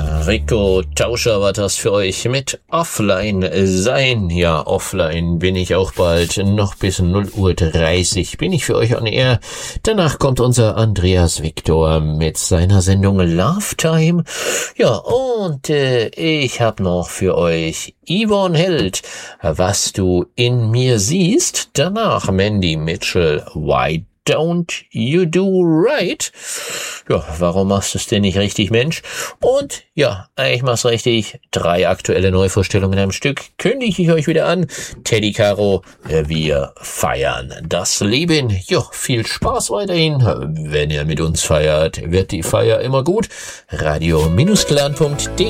Rico Tauscher war das für euch mit Offline sein. Ja, offline bin ich auch bald. Noch bis 0:30 Uhr bin ich für euch on air. Danach kommt unser Andreas Victor mit seiner Sendung Love Time. Ja, und ich habe noch für euch Yvonne Held, was du in mir siehst. Danach Mandy Mitchell, Why Don't You Do Right? Ja, warum machst du es denn nicht richtig, Mensch? Und ja, ich mach's richtig. 3 aktuelle Neuvorstellungen am Stück kündige ich euch wieder an. Teddy Caro, wir feiern das Leben. Ja, viel Spaß weiterhin. Wenn ihr mit uns feiert, wird die Feier immer gut. radio-clan.de